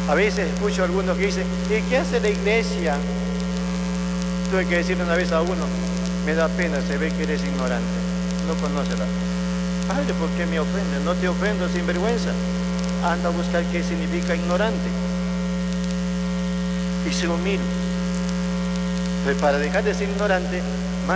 A veces escucho a algunos que dicen, ¿y qué hace la iglesia? Tuve que decirle una vez a uno, me da pena, se ve que eres ignorante, no conoce la fe. Padre, ¿por qué me ofende? No te ofendo, sinvergüenza. Anda a buscar qué significa ignorante y sé humilde. Pues para dejar de ser ignorante,